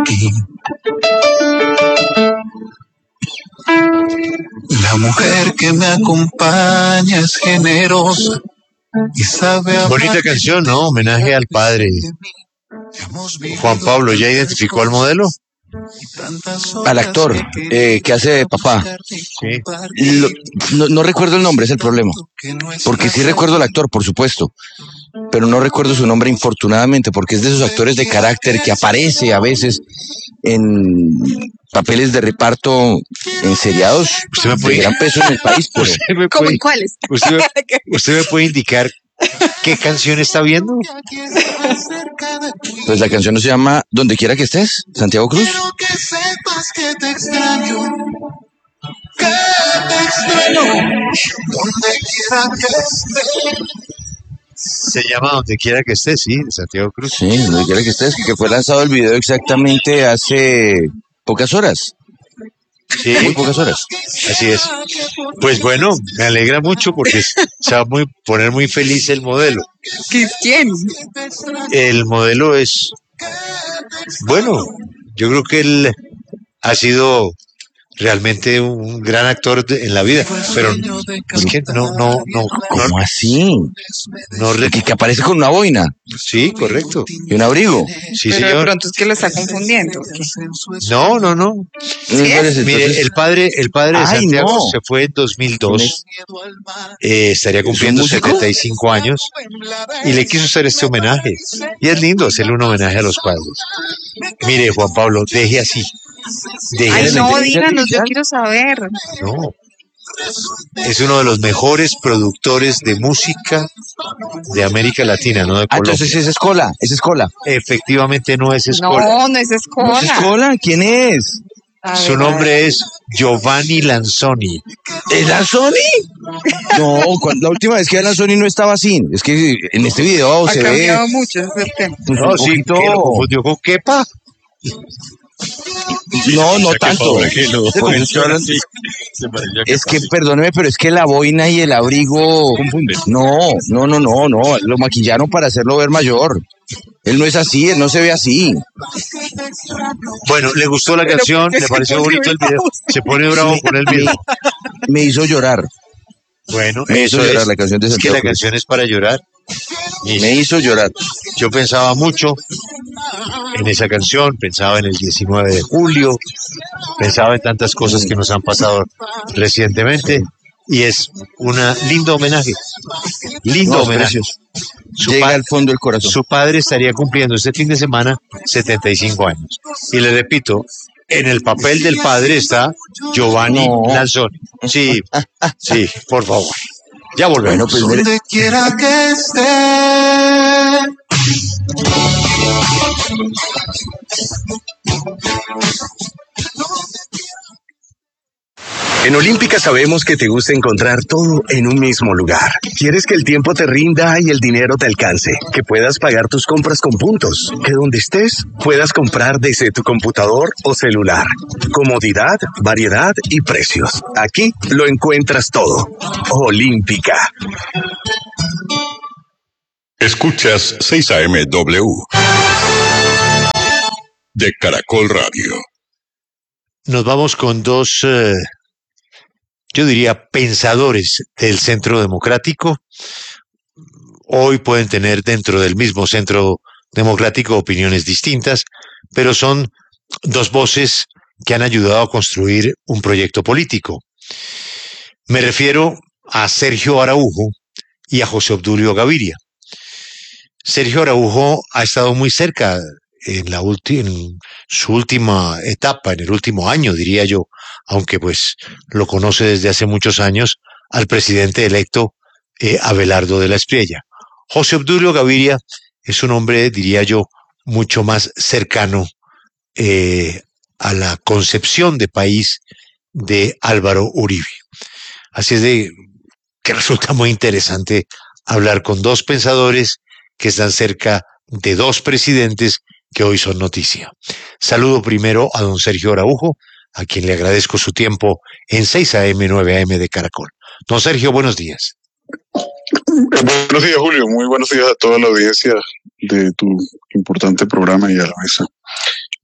La mujer que me acompaña es generosa y sabe amar. Bonita canción, ¿no? Homenaje al padre. Juan Pablo, ¿ya identificó al modelo? Al actor que hace de papá. Sí. No recuerdo el nombre, es el problema. Porque sí recuerdo al actor, por supuesto, pero no recuerdo su nombre, infortunadamente, porque es de esos actores de carácter que aparece a veces en papeles de reparto en seriados de gran peso en el país. Pero... ¿Cómo en cuáles? ¿Usted me puede indicar qué canción está viendo? Pues la canción se llama Donde quiera que estés, Santiago Cruz. Quiero que sepas que te extraño, que te extraño, donde quiera que estés. Se llama Donde quiera que estés, sí, de Santiago Cruz. Sí, Donde quiera que estés, que fue lanzado el video exactamente hace pocas horas. Sí, Muy pocas horas. Así es. Pues bueno, me alegra mucho porque se va a poner muy feliz el modelo. ¿Quién? El modelo es, bueno, yo creo que él ha sido realmente un gran actor en la vida, pero es que no. ¿Cómo así? No, Que aparece con una boina sí, correcto. y un abrigo. Sí, Pero de señor. pronto es que lo está confundiendo. No. Entonces, Mire, el padre de Ay, Santiago no. se fue en 2002. Estaría cumpliendo músico? 75 años y le quiso hacer este homenaje. Y es lindo hacerle un homenaje a los padres. Mire, Juan Pablo, deje así. Ay, Deje no, inteligencia díganos, yo artificial. quiero saber. No. Es uno de los mejores productores de música de América Latina, no de Colombia. Entonces esa es Cola. Efectivamente no es Escola. No es ¿No es Escola. Cola? ¿Quién es? A Su ver, nombre es Giovanni Lanzoni. ¿Es Lanzoni? No, la última vez que era Lanzoni no estaba así. Es que en este video ha se ve cambiado mucho, ese es el tema. pues, No, un sí, poquito... que lo confundió con Kepa. No tanto. Porque estoy hablando- Es que, perdóneme, pero es que la boina y el abrigo... No. Lo maquillaron para hacerlo ver mayor. Él no es así, él no se ve así. Bueno, le gustó la canción, ¿por qué le se pareció pone bonito el video. bravo? Se pone bravo con él mismo. Me hizo llorar. Bueno, Me hizo eso llorar es. la canción de Es que Santiago la Cruz. canción es para llorar. Y Me hizo llorar. yo pensaba mucho en esa canción, pensaba en el 19 de julio, pensaba en tantas cosas que nos han pasado recientemente y es un lindo homenaje. Lindo No, es homenaje. precioso. Su Llega pa- al fondo del corazón. Su padre estaría cumpliendo este fin de semana 75 años. Y le repito, en el papel del padre está Giovanni No. Lanzoni. Sí, por favor. Ya Bueno, volvemos. pues mire, Donde quiera que esté. En Olímpica sabemos que te gusta encontrar todo en un mismo lugar. Quieres que el tiempo te rinda y el dinero te alcance, que puedas pagar tus compras con puntos, que donde estés puedas comprar desde tu computador o celular. Comodidad, variedad y precios. Aquí lo encuentras todo. Olímpica. Escuchas 6am de Caracol Radio. Nos vamos con dos, yo diría, pensadores del Centro Democrático. Hoy pueden tener dentro del mismo Centro Democrático opiniones distintas, pero son dos voces que han ayudado a construir un proyecto político. Me refiero a Sergio Araujo y a José Obdulio Gaviria. Sergio Araujo ha estado muy cerca en su última etapa, en el último año, diría yo, aunque pues lo conoce desde hace muchos años, al presidente electo Abelardo de la Espriella. José Obdulio Gaviria es un hombre, diría yo, mucho más cercano a la concepción de país de Álvaro Uribe. Así es de que resulta muy interesante hablar con dos pensadores que están cerca de dos presidentes que hoy son noticia. Saludo primero a don Sergio Araujo, a quien le agradezco su tiempo en 6am, 9am de Caracol. Don Sergio, buenos días. Buenos días, Julio. Muy buenos días a toda la audiencia de tu importante programa y a la mesa.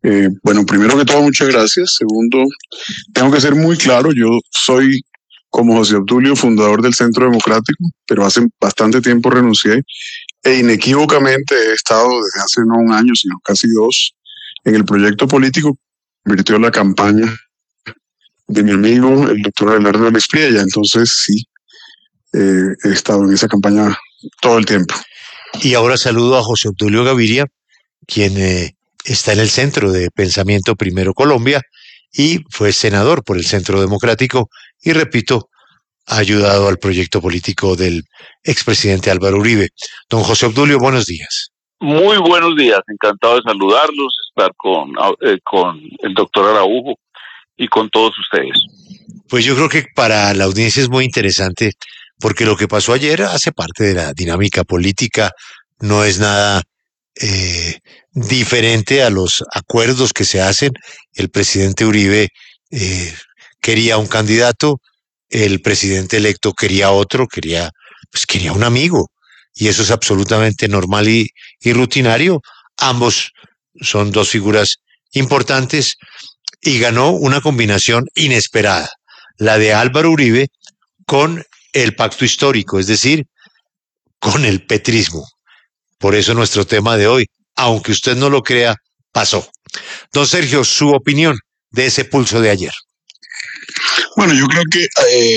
Bueno, primero que todo, muchas gracias. Segundo, tengo que ser muy claro, yo soy, como José Obdulio, fundador del Centro Democrático, pero hace bastante tiempo renuncié e inequívocamente he estado desde hace no un año, sino casi dos, en el proyecto político que convirtió la campaña de mi amigo, el doctor Abelardo de la Espriella. Entonces, sí, he estado en esa campaña todo el tiempo. Y ahora saludo a José Obdulio Gaviria, quien está en el Centro de Pensamiento Primero Colombia y fue senador por el Centro Democrático y, repito, ha ayudado al proyecto político del expresidente Álvaro Uribe. Don José Obdulio, buenos días. Muy buenos días, encantado de saludarlos, estar con el doctor Araujo y con todos ustedes. Pues yo creo que para la audiencia es muy interesante porque lo que pasó ayer hace parte de la dinámica política, no es nada diferente a los acuerdos que se hacen. El presidente Uribe quería un candidato, el presidente electo quería otro, quería un amigo, y eso es absolutamente normal y rutinario. Ambos son dos figuras importantes y ganó una combinación inesperada, la de Álvaro Uribe con el pacto histórico, es decir, con el petrismo. Por eso nuestro tema de hoy, aunque usted no lo crea, pasó. Don Sergio, su opinión de ese pulso de ayer. Bueno, yo creo que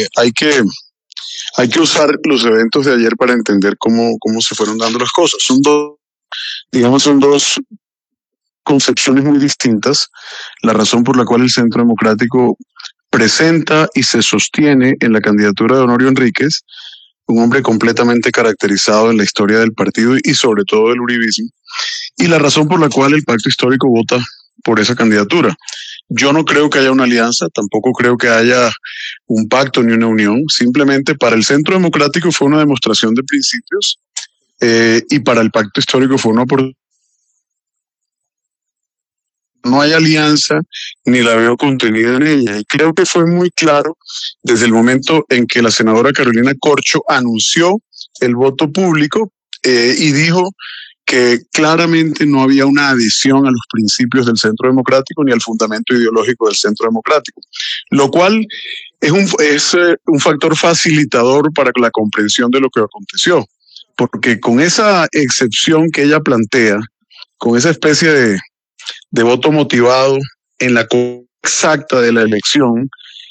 hay que usar los eventos de ayer para entender cómo se fueron dando las cosas. Son dos concepciones muy distintas. La razón por la cual el Centro Democrático presenta y se sostiene en la candidatura de Honorio Enríquez, un hombre completamente caracterizado en la historia del partido y sobre todo del uribismo, y la razón por la cual el pacto histórico vota por esa candidatura. Yo no creo que haya una alianza, tampoco creo que haya un pacto ni una unión, simplemente para el Centro Democrático fue una demostración de principios y para el pacto histórico fue una oportunidad. No hay alianza ni la veo contenida en ella. Y creo que fue muy claro desde el momento en que la senadora Carolina Corcho anunció el voto público y dijo que claramente no había una adhesión a los principios del Centro Democrático ni al fundamento ideológico del Centro Democrático, lo cual es un factor facilitador para la comprensión de lo que aconteció, porque con esa excepción que ella plantea, con esa especie de voto motivado en la exacta de la elección,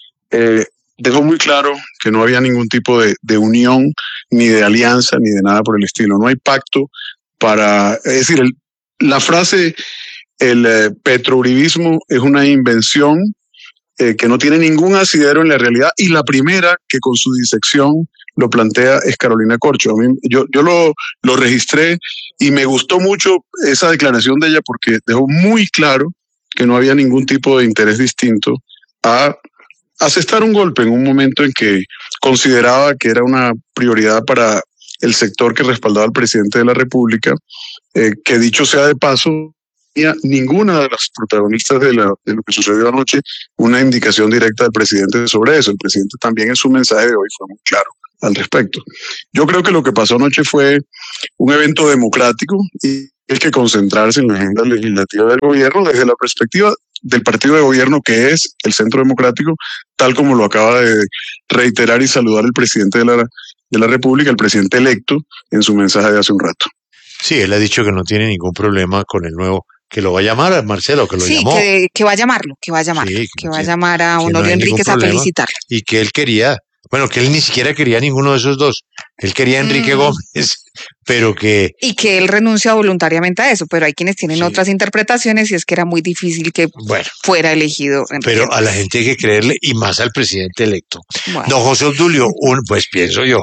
dejó muy claro que no había ningún tipo de unión, ni de alianza, ni de nada por el estilo. No hay pacto es decir, la frase el petrouribismo es una invención que no tiene ningún asidero en la realidad, y la primera que con su disección lo plantea es Carolina Corcho. Yo lo registré y me gustó mucho esa declaración de ella porque dejó muy claro que no había ningún tipo de interés distinto a asestar un golpe en un momento en que consideraba que era una prioridad para el sector que respaldaba al presidente de la República, que dicho sea de paso, ninguna de las protagonistas de lo que sucedió anoche una indicación directa del presidente sobre eso. El presidente también en su mensaje de hoy fue muy claro al respecto. Yo creo que lo que pasó anoche fue un evento democrático y hay que concentrarse en la agenda legislativa del gobierno desde la perspectiva del partido de gobierno que es el Centro Democrático, tal como lo acaba de reiterar y saludar el presidente de la República, el presidente electo, en su mensaje de hace un rato. Sí, él ha dicho que no tiene ningún problema con el nuevo, que lo va a llamar, Marcelo, que lo llamó. Sí, que va a llamarlo, Sí, que va a llamar a Honorio Enríquez a felicitarlo. Y que él quería, bueno, que él ni siquiera quería ninguno de esos dos. Él quería a Enrique Gómez, pero que... Y que él renuncia voluntariamente a eso, pero hay quienes tienen otras interpretaciones y es que era muy difícil que fuera elegido Enrique Pero Gómez. a la gente hay que creerle y más al presidente electo. Bueno. Don José Obdulio, pues pienso yo.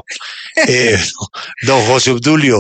Don José Obdulio,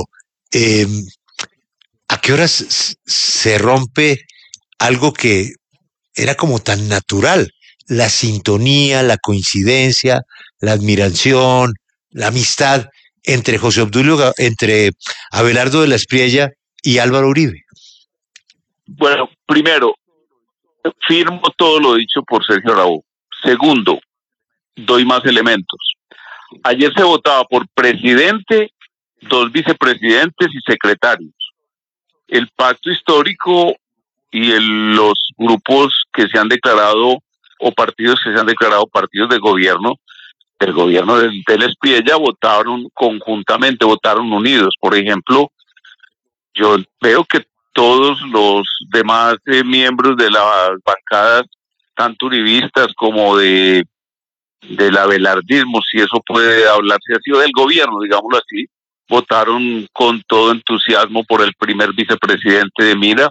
¿a qué horas se rompe algo que era como tan natural? La sintonía, la coincidencia, la admiración, la amistad entre José Obdulio, entre Abelardo de la Espriella y Álvaro Uribe. Bueno, primero, firmo todo lo dicho por Sergio Araujo. Segundo, doy más elementos. Ayer se votaba por presidente, 2 vicepresidentes y secretarios. El pacto histórico los grupos que se han declarado o partidos que se han declarado partidos de gobierno, del gobierno del Espiella, votaron conjuntamente, votaron unidos. Por ejemplo, yo veo que todos los demás miembros de las bancadas, tanto uribistas como del abelardismo, si eso puede hablarse así, o del gobierno, digámoslo así, votaron con todo entusiasmo por el primer vicepresidente de Mira.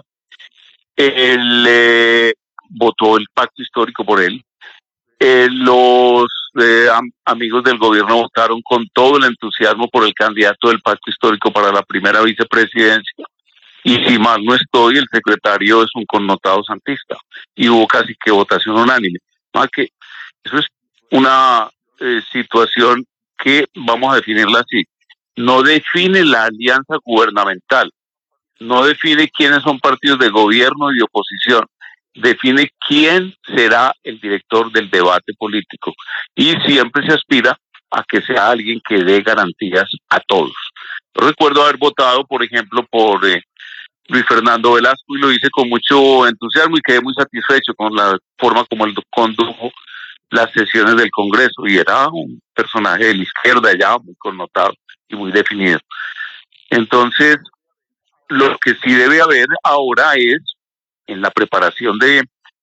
Él votó el pacto histórico por él. Los amigos del gobierno votaron con todo el entusiasmo por el candidato del pacto histórico para la primera vicepresidencia. Y si mal no estoy, el secretario es un connotado santista. Y hubo casi que votación unánime. Más que eso es una situación que, vamos a definirla así, no define la alianza gubernamental, no define quiénes son partidos de gobierno y de oposición, define quién será el director del debate político. Y siempre se aspira a que sea alguien que dé garantías a todos. Yo recuerdo haber votado, por ejemplo, por Luis Fernando Velasco, y lo hice con mucho entusiasmo y quedé muy satisfecho con la forma como él condujo las sesiones del Congreso, y era un personaje de la izquierda ya muy connotado y muy definido. Entonces, lo que sí debe haber ahora es, en la preparación de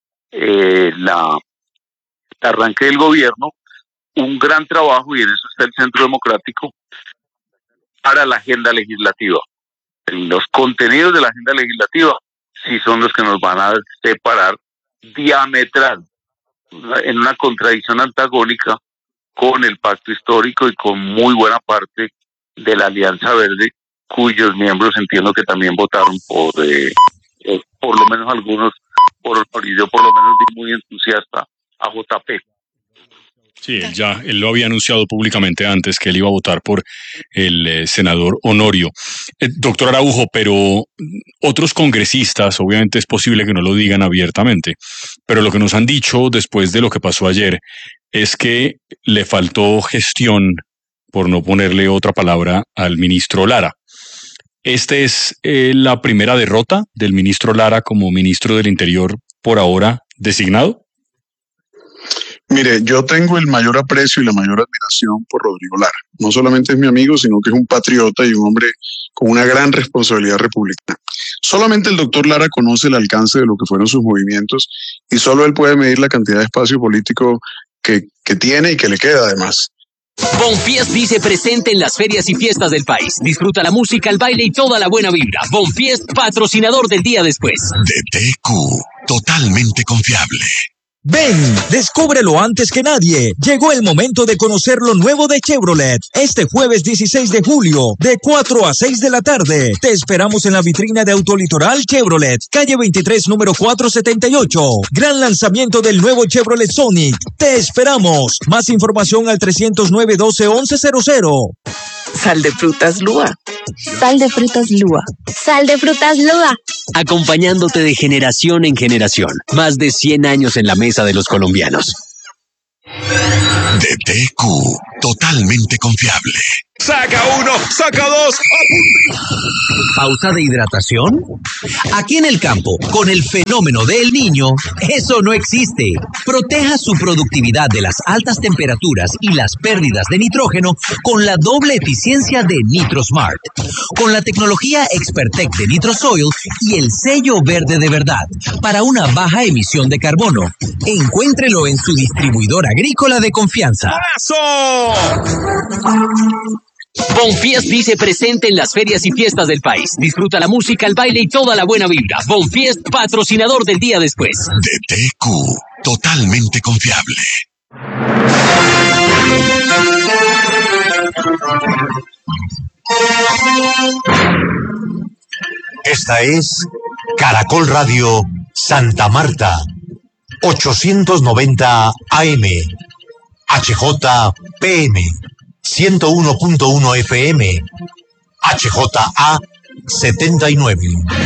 el arranque del gobierno, un gran trabajo, y en eso está el Centro Democrático, para la agenda legislativa. Los contenidos de la agenda legislativa sí son los que nos van a separar diametral, en una contradicción antagónica con el pacto histórico y con muy buena parte de la Alianza Verde, cuyos miembros entiendo que también votaron por lo menos algunos, y yo por lo menos vi muy entusiasta a JP. Sí, él lo había anunciado públicamente antes, que él iba a votar por el senador Honorio. Doctor Araujo, pero otros congresistas, obviamente es posible que no lo digan abiertamente, pero lo que nos han dicho después de lo que pasó ayer es que le faltó gestión, por no ponerle otra palabra, al ministro Lara. ¿Esta es la primera derrota del ministro Lara como ministro del Interior por ahora designado? Mire, yo tengo el mayor aprecio y la mayor admiración por Rodrigo Lara. No solamente es mi amigo, sino que es un patriota y un hombre con una gran responsabilidad republicana. Solamente el doctor Lara conoce el alcance de lo que fueron sus movimientos, y solo él puede medir la cantidad de espacio político que tiene y que le queda además. Bonfiest dice presente en las ferias y fiestas del país. Disfruta la música, el baile y toda la buena vibra. Bonfiest, patrocinador del día después. DTQ, totalmente confiable. Ven, descúbrelo antes que nadie. Llegó el momento de conocer lo nuevo de Chevrolet. Este jueves 16 de julio, de 4 a 6 de la tarde. Te esperamos en la vitrina de Autolitoral Chevrolet, calle 23, número 478. Gran lanzamiento del nuevo Chevrolet Sonic. Te esperamos. Más información al 309-12-1100. Sal de frutas Lua. Sal de frutas Lua. Sal de frutas Lua. Acompañándote de generación en generación. Más de 100 años en la mesa de los colombianos. DTQ, totalmente confiable. ¡Saca uno! ¡Saca dos! ¿Pausa de hidratación? Aquí en el campo, con el fenómeno del Niño, eso no existe. Proteja su productividad de las altas temperaturas y las pérdidas de nitrógeno con la doble eficiencia de NitroSmart. Con la tecnología Expertec de NitroSoil y el sello verde de verdad, para una baja emisión de carbono. Encuéntrelo en su distribuidor agrícola de confianza. ¡Eso! Bonfiest dice presente en las ferias y fiestas del país. Disfruta la música, el baile y toda la buena vibra. Bonfiest, patrocinador del día después. DTQ, totalmente confiable. Esta es Caracol Radio Santa Marta, 890 AM, HJPM, 101.1 FM, HJA 79.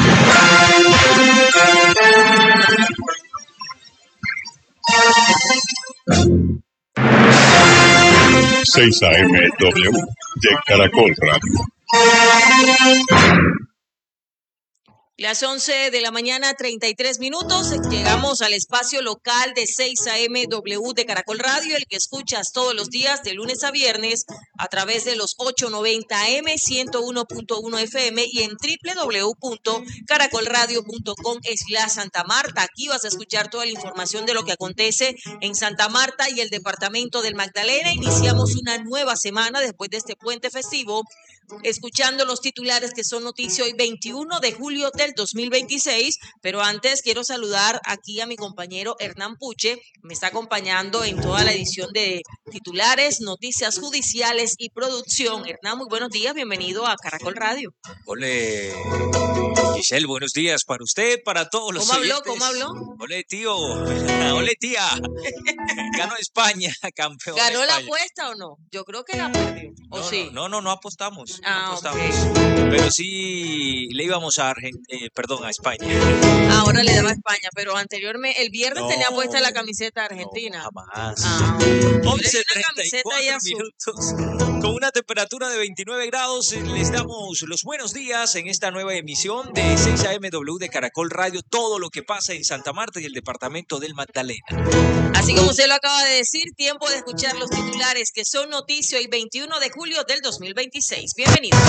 Seis AMW de Caracol Radio. Las 11 de la mañana, 33 minutos. Llegamos al espacio local de 6 AM W de Caracol Radio, el que escuchas todos los días de lunes a viernes a través de los 890 AM, 101.1 FM y en www.caracolradio.com/Santa Marta. Aquí vas a escuchar toda la información de lo que acontece en Santa Marta y el departamento del Magdalena. Iniciamos una nueva semana después de este puente festivo, escuchando los titulares que son noticia hoy 21 de julio del 2026, pero antes quiero saludar aquí a mi compañero Hernán Puche, me está acompañando en toda la edición de titulares, noticias judiciales y producción. Hernán, muy buenos días, bienvenido a Caracol Radio. Ole, Giselle, buenos días para usted, para todos los oyentes. ¿Cómo habló? Ole, tío, ole, tía, ganó España, campeón. ¿Ganó España. la apuesta o no? Yo creo que la perdió, ¿o sí? No apostamos. Okay. Pero sí le íbamos a a España. Ahora le daba a España, pero anteriormente, el viernes tenía puesta la camiseta argentina. Jamás. 11:34 minutos. Con una temperatura de 29 grados, les damos los buenos días en esta nueva emisión de 6 AMW de Caracol Radio, todo lo que pasa en Santa Marta y el departamento del Magdalena. Así como usted lo acaba de decir, tiempo de escuchar los titulares que son noticia hoy 21 de julio del 2026. Bienvenidos.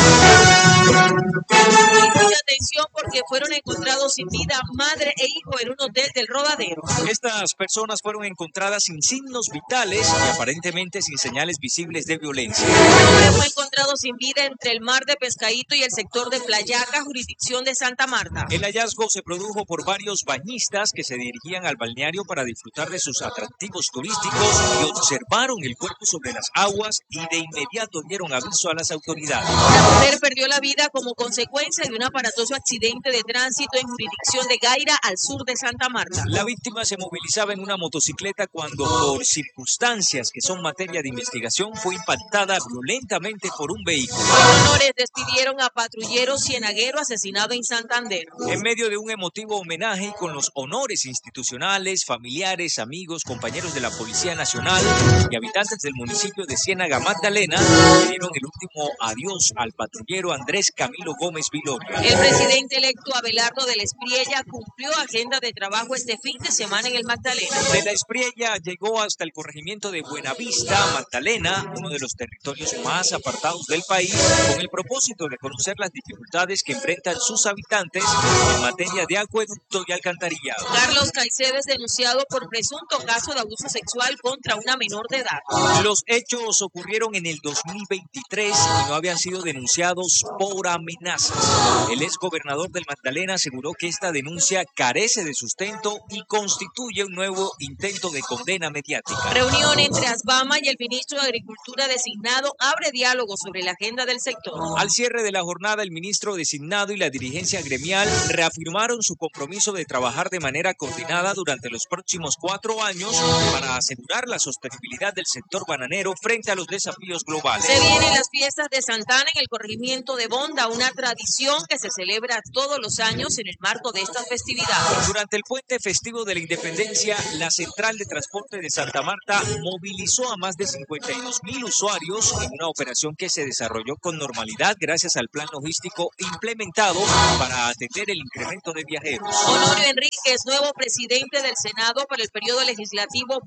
Mucha atención porque fueron encontrados sin vida madre e hijo en un hotel del Rodadero. Estas personas fueron encontradas sin signos vitales y aparentemente sin señales visibles de violencia. El hombre fue encontrado sin vida entre el mar de Pescadito y el sector de Playaca, jurisdicción de Santa Marta. El hallazgo se produjo por varios bañistas que se dirigían al balneario para disfrutar de sus atractivos turísticos y observaron el cuerpo sobre las aguas y de inmediato dieron aviso a las autoridades. La mujer perdió la vida como consecuencia de un aparatoso accidente de tránsito en jurisdicción de Gaira, al sur de Santa Marta. La víctima se movilizaba en una motocicleta cuando, por circunstancias que son materia de investigación, fue impactada violentamente por un vehículo. Los honores despidieron a patrullero cienaguero asesinado en Santander. En medio de un emotivo homenaje y con los honores institucionales, familiares, amigos, compañeros de la Policía Nacional y habitantes del municipio de Ciénaga Magdalena, dieron el último adiós al patrullero Andrés Camilo Gómez Viloria. El presidente electo Abelardo de la Espriella cumplió agenda de trabajo este fin de semana en el Magdalena. De la Espriella llegó hasta el corregimiento de Buenavista, Magdalena, uno de los territorios más apartados del país, con el propósito de conocer las dificultades que enfrentan sus habitantes en materia de acueducto y alcantarillado. Carlos Caicedo es denunciado por presunto caso de abuso sexual contra una menor de edad. Los hechos ocurrieron en el 2023 y no habían sido denunciados por amenazas. El exgobernador del Magdalena aseguró que esta denuncia carece de sustento y constituye un nuevo intento de condena mediática. Reunión entre Asbama y el ministro de Agricultura designado abre diálogo sobre la agenda del sector. Al cierre de la jornada, el ministro designado y la dirigencia gremial reafirmaron su compromiso de trabajar de manera coordinada durante los próximos 4 años para asegurar la sostenibilidad del sector bananero frente a los desafíos globales. Se vienen las fiestas de Santana en el corregimiento de Bonda, una tradición que se celebra todos los años en el marco de estas festividades. Durante el puente festivo de la Independencia, la Central de Transporte de Santa Marta movilizó a más de 52,000 usuarios en una operación que se desarrolló con normalidad gracias al plan logístico implementado para atender el incremento de viajeros. Honorio Enríquez, nuevo presidente del Senado para el periodo legislativo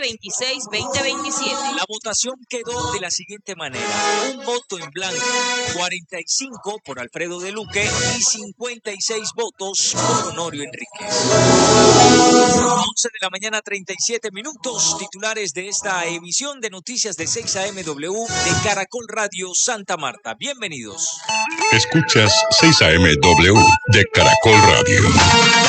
2026-2027. La votación quedó de la siguiente manera: un voto en blanco, 45 por Alfredo de Luque y 56 votos por Honorio Enríquez. 11 de la mañana, 37 minutos, titulares de esta emisión de noticias de 6 AMW de Caracol Radio Santa Marta. Bienvenidos. Escuchas 6 AMW de Caracol Radio.